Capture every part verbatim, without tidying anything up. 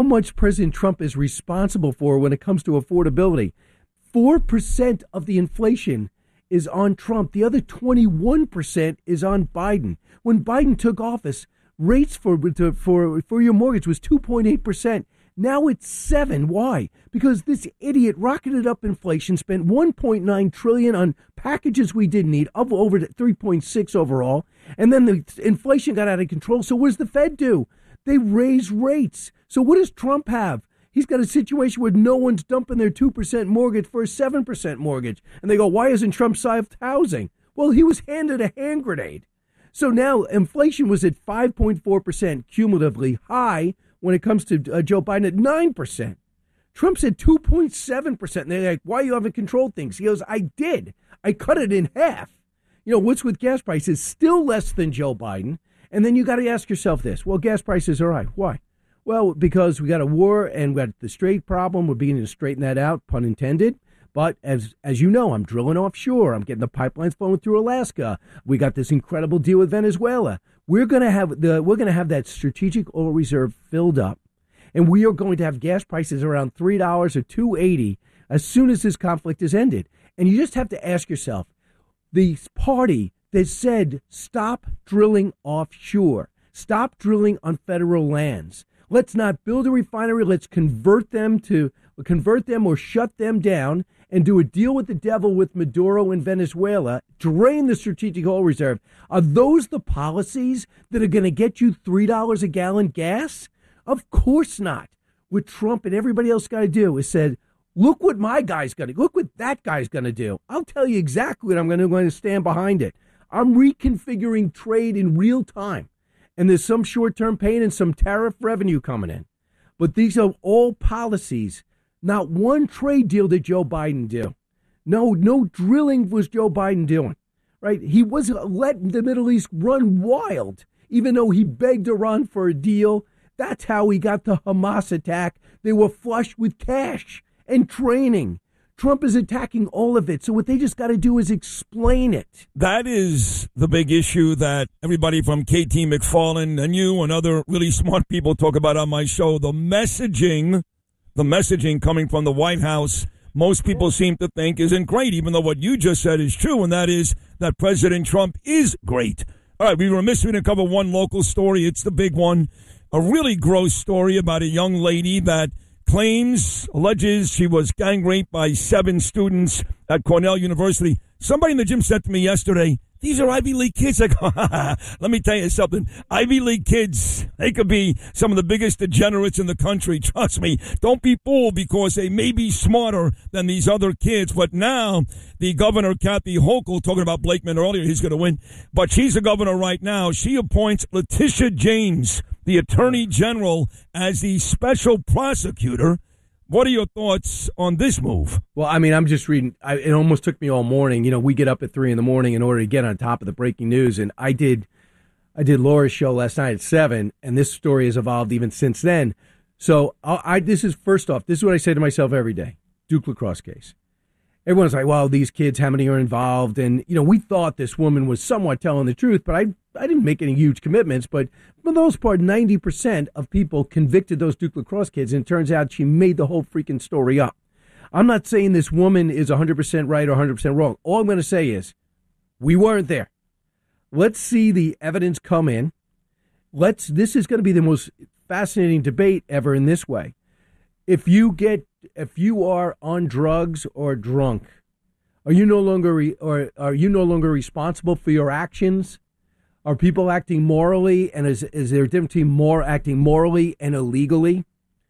how much President Trump is responsible for when it comes to affordability. four percent of the inflation is on Trump. The other twenty-one percent is on Biden. When Biden took office, rates for for for your mortgage was two point eight percent. Now it's seven. Why? Because this idiot rocketed up inflation, spent one point nine trillion dollars on packages we didn't need, up over to three point six overall, and then the inflation got out of control. So what does the Fed do? They raise rates. So what does Trump have? He's got a situation where no one's dumping their two percent mortgage for a seven percent mortgage. And they go, why isn't Trump solved housing? Well, he was handed a hand grenade. So now inflation was at five point four percent cumulatively high when it comes to uh, Joe Biden at nine percent. Trump's at two point seven percent. And they're like, why you haven't controlled things? He goes, I did. I cut it in half. You know, what's with gas prices? Still less than Joe Biden. And then you got to ask yourself this. Well, gas prices are high. Why? Well, because we got a war and we got the Strait problem. We're beginning to straighten that out, pun intended. But as as you know, I'm drilling offshore. I'm getting the pipelines flowing through Alaska. We got this incredible deal with Venezuela. We're going to have the we're going to have that strategic oil reserve filled up, and we are going to have gas prices around three dollars or two eighty as soon as this conflict is ended. And you just have to ask yourself, the party that said stop drilling offshore, stop drilling on federal lands. Let's not build a refinery. Let's convert them to convert them or shut them down and do a deal with the devil with Maduro in Venezuela, drain the strategic oil reserve. Are those the policies that are going to get you three dollars a gallon gas? Of course not. What Trump and everybody else got to do is said, look what my guy's going to look what that guy's going to do. I'll tell you exactly what I'm going to, going to stand behind it. I'm reconfiguring trade in real time. And there's some short-term pain and some tariff revenue coming in. But these are all policies. Not one trade deal did Joe Biden do. No, no drilling was Joe Biden doing, right? He wasn't letting the Middle East run wild, even though he begged Iran for a deal. That's how he got the Hamas attack. They were flush with cash and training. Trump is attacking all of it. So what they just got to do is explain it. That is the big issue that everybody from K T McFarland and you and other really smart people talk about on my show. The messaging, the messaging coming from the White House, most people seem to think isn't great, even though what you just said is true, and that is that President Trump is great. All right, we were remiss to cover one local story. It's the big one. A really gross story about a young lady that claims, alleges she was gang raped by seven students at Cornell University. Somebody in the gym said to me yesterday, these are Ivy League kids. I go, let me tell you something. Ivy League kids, they could be some of the biggest degenerates in the country. Trust me. Don't be fooled because they may be smarter than these other kids. But now the governor, Kathy Hochul, talking about Blakeman earlier, he's going to win. But she's the governor right now. She appoints Letitia James, the attorney general, as the special prosecutor. What are your thoughts on this move? Well, I mean, I'm just reading. I, it almost took me all morning. You know, we get up at three in the morning in order to get on top of the breaking news. And I did, I did Laura's show last night at seven, and this story has evolved even since then. So I, I this is first off, this is what I say to myself every day. Duke lacrosse case. Everyone's like, well, these kids, how many are involved? And, you know, we thought this woman was somewhat telling the truth, but I I didn't make any huge commitments. But for the most part, ninety percent of people convicted those Duke lacrosse kids. And it turns out she made the whole freaking story up. I'm not saying this woman is one hundred percent right or one hundred percent wrong. All I'm going to say is we weren't there. Let's see the evidence come in. Let's. This is going to be the most fascinating debate ever in this way. If you get If you are on drugs or drunk, are you no longer re, or are you no longer responsible for your actions? Are people acting morally, and is is there a difference between more acting morally and illegally?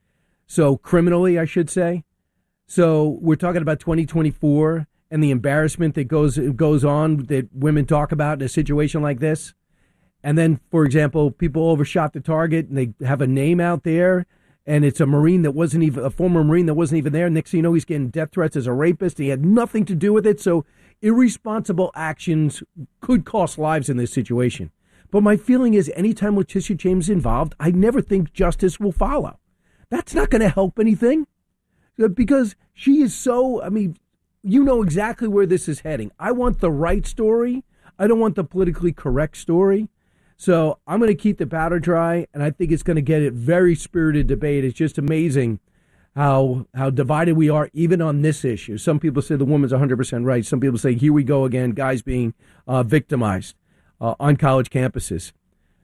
So criminally, I should say. So we're talking about twenty twenty-four and the embarrassment that goes goes on that women talk about in a situation like this. And then, for example, people overshot the target and they have a name out there. And it's a Marine that wasn't even, a former Marine that wasn't even there. Next thing you know, he's getting death threats as a rapist. He had nothing to do with it. So irresponsible actions could cost lives in this situation. But my feeling is anytime Letitia James is involved, I never think justice will follow. That's not going to help anything because she is so, I mean, you know exactly where this is heading. I want the right story. I don't want the politically correct story. So I'm going to keep the powder dry, and I think it's going to get a very spirited debate. It's just amazing how how divided we are even on this issue. Some people say the woman's one hundred percent right. Some people say, here we go again, guys being uh, victimized uh, on college campuses.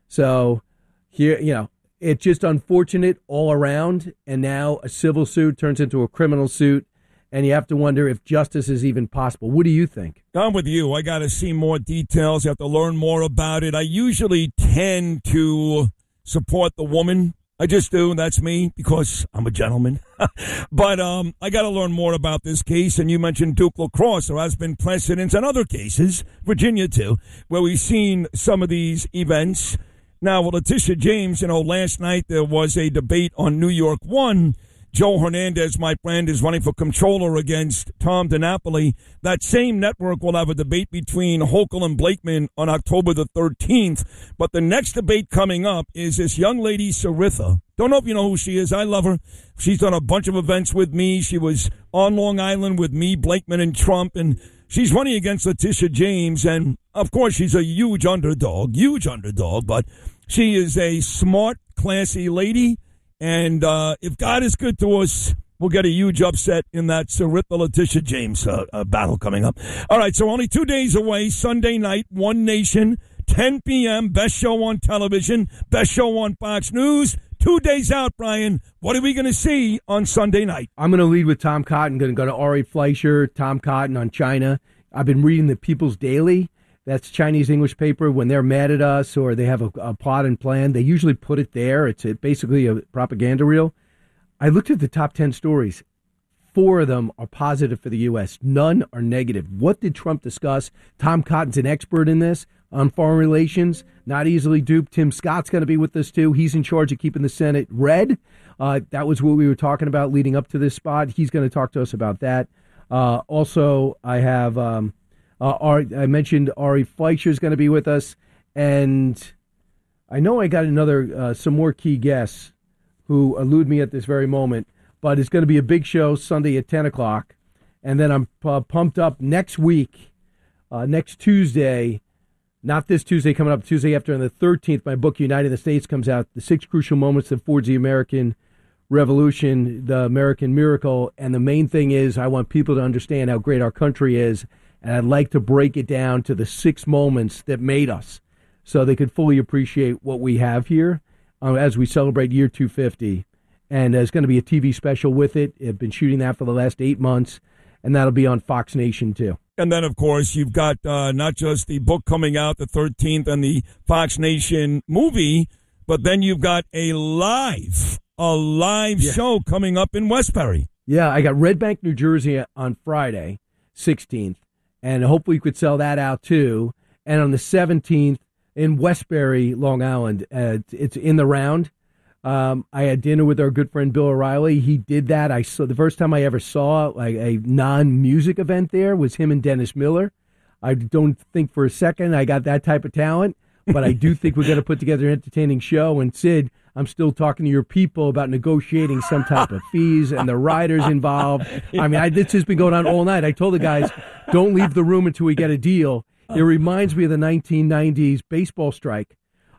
So here, you know, it's just unfortunate all around, and now a civil suit turns into a criminal suit, and you have to wonder if justice is even possible. What do you think? I'm with you. I got to see more details. I have to learn more about it. I usually tend to support the woman. I just do. That's me because I'm a gentleman. But um, I got to learn more about this case. And you mentioned Duke lacrosse. There has been precedents in other cases, Virginia too, where we've seen some of these events. Now, with Letitia James, you know, last night there was a debate on New York One. Joe Hernandez, my friend, is running for comptroller against Tom DiNapoli. That same network will have a debate between Hochul and Blakeman on October the thirteenth. But the next debate coming up is this young lady, Saritha. Don't know if you know who she is. I love her. She's done a bunch of events with me. She was on Long Island with me, Blakeman, and Trump. And she's running against Letitia James. And, of course, she's a huge underdog, huge underdog. But she is a smart, classy lady. And uh, if God is good to us, we'll get a huge upset in that Saritha Letitia James uh, uh, battle coming up. All right, so only two days away, Sunday night, One Nation, ten p.m., best show on television, best show on Fox News. Two days out, Brian. What are we going to see on Sunday night? I'm going to lead with Tom Cotton. Going to go to Ari Fleischer, Tom Cotton on China. I've been reading the People's Daily. That's Chinese English paper. When they're mad at us or they have a, a plot and plan, they usually put it there. It's a, basically a propaganda reel. I looked at the top ten stories. Four of them are positive for the U S. None are negative. What did Trump discuss? Tom Cotton's an expert in this, on foreign relations, not easily duped. Tim Scott's going to be with us, too. He's in charge of keeping the Senate red. Uh, that was what we were talking about leading up to this spot. He's going to talk to us about that. Uh, also, I have... Um, Uh, Ari, I mentioned Ari Fleischer is going to be with us, and I know I got another, uh, some more key guests who elude me at this very moment, but it's going to be a big show Sunday at ten o'clock, and then I'm uh, pumped up next week, uh, next Tuesday, not this Tuesday coming up, Tuesday after on the thirteenth, my book Uniting the States comes out, The Six Crucial Moments That Forged the American Revolution, the American Miracle, and the main thing is I want people to understand how great our country is. And I'd like to break it down to the six moments that made us so they could fully appreciate what we have here uh, as we celebrate year two fifty. And there's going to be a T V special with it. I've been shooting that for the last eight months, and that'll be on Fox Nation, too. And then, of course, you've got uh, not just the book coming out the thirteenth and the Fox Nation movie, but then you've got a live, a live yeah. show coming up in Westbury. Yeah, I got Red Bank, New Jersey on Friday, sixteenth. And hopefully we could sell that out, too. And on the seventeenth in Westbury, Long Island, uh, it's in the round. Um, I had dinner with our good friend Bill O'Reilly. He did that. I saw the first time I ever saw like a non-music event there was him and Dennis Miller. I don't think for a second I got that type of talent, but I do think we're going to put together an entertaining show. And Sid, I'm still talking to your people about negotiating some type of fees and the riders involved. I mean, I, this has been going on all night. I told the guys, don't leave the room until we get a deal. It reminds me of the nineteen nineties baseball strike,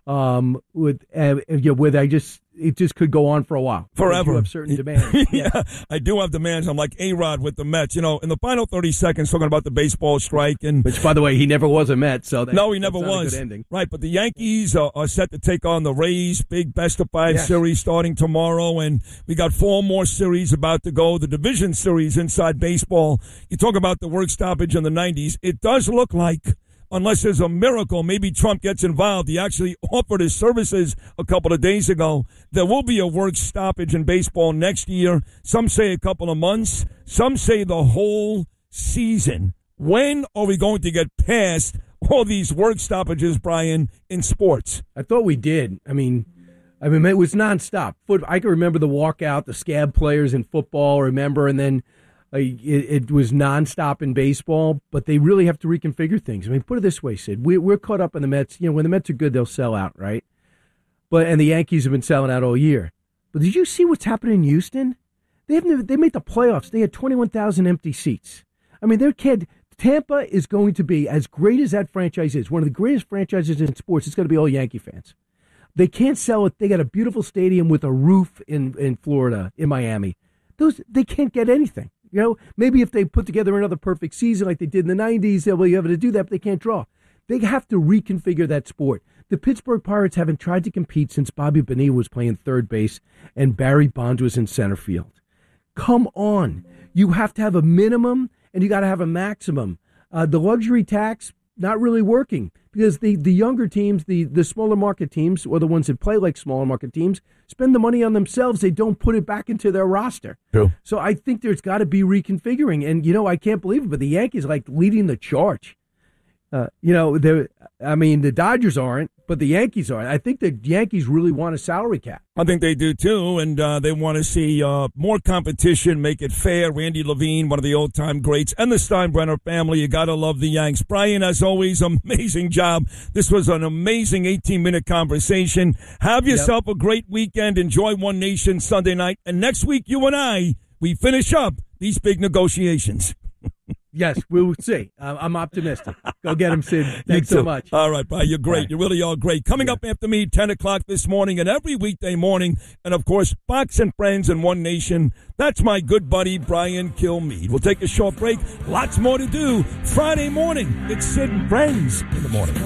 um, with uh, you know, with I just it just could go on for a while. Forever. You have certain demands. yeah, yeah, I do have demands. I'm like A-Rod with the Mets. You know, in the final thirty seconds, talking about the baseball strike. and Which, by the way, he never was a Met. So that, No, he never that's was. not a good ending. Right, but the Yankees are, are set to take on the Rays. Big best-of-five yes. series starting tomorrow. And we got four more series about to go. The division series inside baseball. You talk about the work stoppage in the nineties. It does look like, unless there's a miracle, maybe Trump gets involved. He actually offered his services a couple of days ago. There will be a work stoppage in baseball next year. Some say a couple of months. Some say the whole season. When are we going to get past all these work stoppages, Brian, in sports? I thought we did. I mean, I mean, it was nonstop. Foot. I can remember the walkout, the scab players in football, remember, and then Uh, it, it was nonstop in baseball, but they really have to reconfigure things. I mean, put it this way, Sid. We, we're caught up in the Mets. You know, when the Mets are good, they'll sell out, right? But and the Yankees have been selling out all year. But did you see what's happening in Houston? They haven't. They made the playoffs. They had twenty-one thousand empty seats. I mean, their kid Tampa is going to be, as great as that franchise is, one of the greatest franchises in sports. It's going to be all Yankee fans. They can't sell it. They got a beautiful stadium with a roof in, in Florida, in Miami. Those they can't get anything. You know, maybe if they put together another perfect season like they did in the nineties, they'll be able to do that, but they can't draw. They have to reconfigure that sport. The Pittsburgh Pirates haven't tried to compete since Bobby Bonilla was playing third base and Barry Bonds was in center field. Come on. You have to have a minimum and you got to have a maximum. Uh, the luxury tax, not really working because the, the younger teams, the, the smaller market teams, or the ones that play like smaller market teams, spend the money on themselves. They don't put it back into their roster. True. So I think there's got to be reconfiguring. And, you know, I can't believe it, but the Yankees like leading the charge. Uh, you know, they're, I mean, the Dodgers aren't, but the Yankees are. I think the Yankees really want a salary cap. I think they do, too, and uh, they want to see uh, more competition, make it fair. Randy Levine, one of the old-time greats, and the Steinbrenner family. You got to love the Yanks. Brian, as always, amazing job. This was an amazing eighteen-minute conversation. Have yourself yep. a great weekend. Enjoy One Nation Sunday night. And next week, you and I, we finish up these big negotiations. Yes, we'll see. Uh, I'm optimistic. Go get him, Sid. Thanks so much. All right, Brian, you're great. Right. You really are great. Coming yeah. up after me, ten o'clock this morning and every weekday morning. And, of course, Fox and Friends and One Nation. That's my good buddy, Brian Kilmeade. We'll take a short break. Lots more to do. Friday morning, it's Sid and Friends in the morning.